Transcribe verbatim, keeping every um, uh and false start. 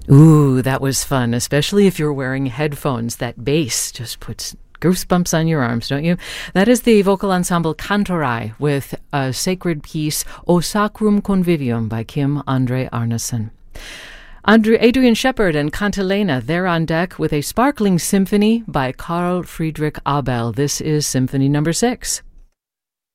Ooh, that was fun, especially if you're wearing headphones. That bass just puts goosebumps on your arms, don't you? That is the vocal ensemble Cantorai with a sacred piece, O Sacrum Convivium by Kim Andre Arneson. Andrew, Adrian Shepard and Cantilena, they're on deck with a sparkling symphony by Carl Friedrich Abel. This is Symphony Number Six.